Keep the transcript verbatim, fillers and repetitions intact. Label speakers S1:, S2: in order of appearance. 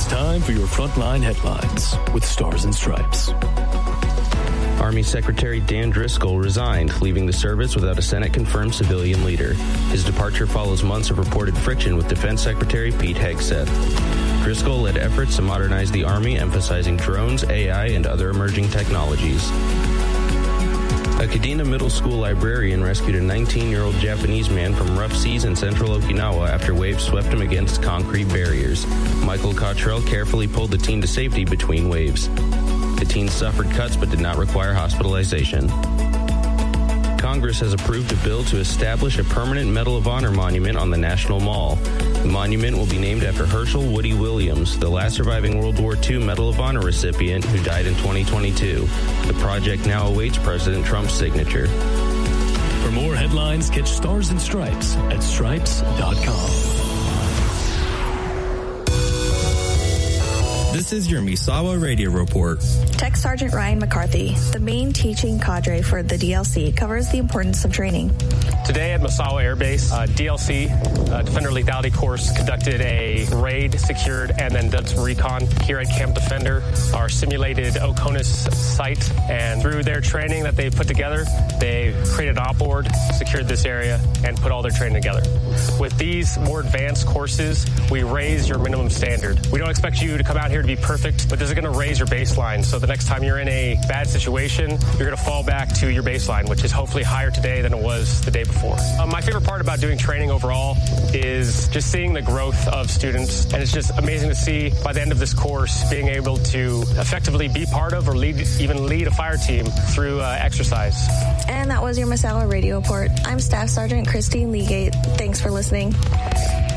S1: time for your Frontline Headlines with Stars and Stripes.
S2: Army Secretary Dan Driscoll resigned, leaving the service without a Senate-confirmed civilian leader. His departure follows months of reported friction with Defense Secretary Pete Hegseth. Driscoll led efforts to modernize the Army, emphasizing drones, A I, and other emerging technologies. A Kadena Middle School librarian rescued a nineteen-year-old Japanese man from rough seas in central Okinawa after waves swept him against concrete barriers. Michael Cottrell carefully pulled the teen to safety between waves. The teen suffered cuts but did not require hospitalization. Congress has approved a bill to establish a permanent Medal of Honor monument on the National Mall. The monument will be named after Herschel Woody Williams, the last surviving World War Two Medal of Honor recipient who died in twenty twenty-two. The project now awaits President Trump's signature.
S1: For more headlines, catch Stars and Stripes at stripes dot com.
S3: This is your Misawa Radio Report.
S4: Tech Sergeant Ryan McCarthy, the main teaching cadre for the D L C, covers the importance of training.
S5: Today at Misawa Air Base, uh, D L C, uh, Defender Lethality Course, conducted a raid, secured, and then did some recon here at Camp Defender, our simulated Oconus site. And through their training that they put together, they created an op-board, secured this area, and put all their training together. With these more advanced courses, we raise your minimum standard. We don't expect you to come out here to be perfect, but this is going to raise your baseline. So the next time you're in a bad situation, you're going to fall back to your baseline, which is hopefully higher today than it was the day before. Um, my favorite part about doing training overall is just seeing the growth of students. And it's just amazing to see by the end of this course being able to effectively be part of or lead, even lead a fire team through uh, exercise.
S4: And that was your Misawa Radio Report. I'm Staff Sergeant Christine Legate. Thanks for listening.